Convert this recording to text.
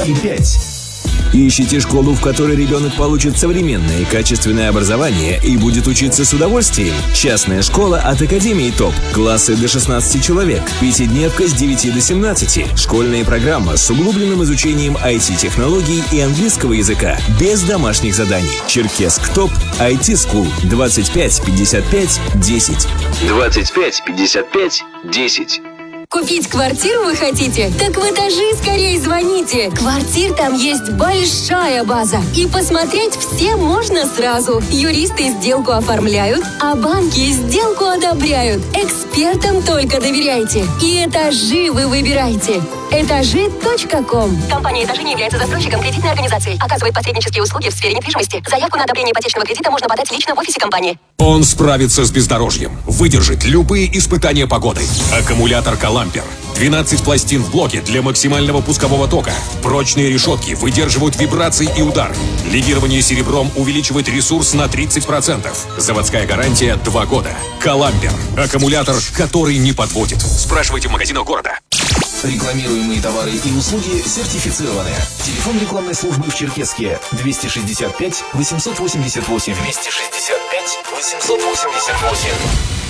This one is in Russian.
и 5. Ищите школу, в которой ребенок получит современное и качественное образование и будет учиться с удовольствием? Частная школа от Академии ТОП. Классы до 16 человек. Пятидневка с 9 до 17. Школьная программа с углубленным изучением IT-технологий и английского языка. Без домашних заданий. Черкесск ТОП. IT School. 25 55 10. 25 55 10. Купить квартиру вы хотите? Так в Этажи скорее звоните. Квартир там есть большая база. И посмотреть все можно сразу. Юристы сделку оформляют, а банки сделку одобряют. Экспертам только доверяйте. И Этажи вы выбираете. Этажи.ком. Компания «Этажи» не является застройщиком кредитной организации. Оказывает посреднические услуги в сфере недвижимости. Заявку на одобрение ипотечного кредита можно подать лично в офисе компании. Он справится с бездорожьем, выдержит любые испытания погоды. Аккумулятор «Калампер». 12 пластин в блоке для максимального пускового тока. Прочные решетки выдерживают вибрации и удары. Легирование серебром увеличивает ресурс на 30%. Заводская гарантия 2 года. «Калампер». Аккумулятор, который не подводит. Спрашивайте в магазинах города. Рекламируемые товары и услуги сертифицированы. Телефон рекламной службы в Черкесске 265 888. 265 888.